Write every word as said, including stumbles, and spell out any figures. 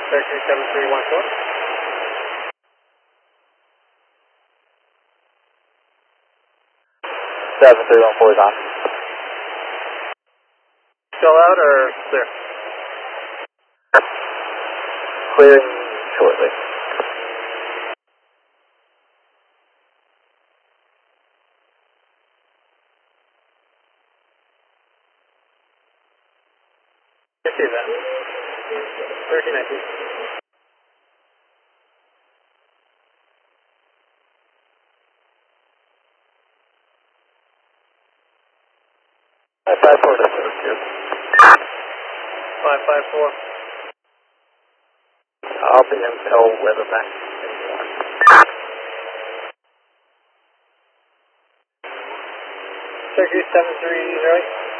Turkey seven three one four. seven three one four is on. Still out or clear? Clearing shortly. I see that. Turkey nineteen. five five four to two. five five four. I'll be in no weather back anymore. Turkey seven three zero eight.